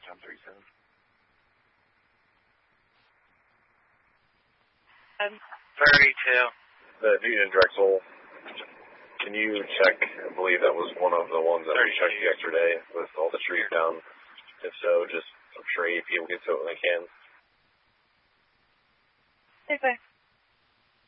John 37. 32. The dude in Drexel, can you check? I believe that was one of the ones that we checked yesterday with all the trees down. If so, just I'm sure people get to it when they can. Okay.